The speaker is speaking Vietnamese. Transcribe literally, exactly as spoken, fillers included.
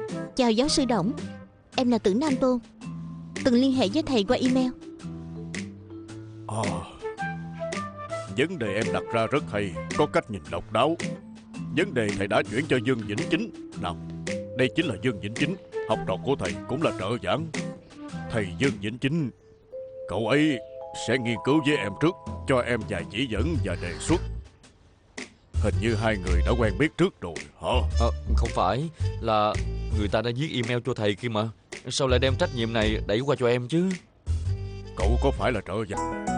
Chào giáo sư Đổng. Em là Tưởng Nam Tôn, từng liên hệ với thầy qua email. À, vấn đề em đặt ra rất hay, có cách nhìn độc đáo. Vấn đề thầy đã chuyển cho Dương Vĩnh Chính. Nào, đây chính là Dương Vĩnh Chính, học trò của thầy, cũng là trợ giảng. Thầy Dương Vĩnh Chính, cậu ấy sẽ nghiên cứu với em trước, cho em vài chỉ dẫn và đề xuất. Hình như hai người đã quen biết trước rồi hả? À, không phải, là người ta đã viết email cho thầy kia mà. Sao lại đem trách nhiệm này đẩy qua cho em chứ? Cậu có phải là trợ giảng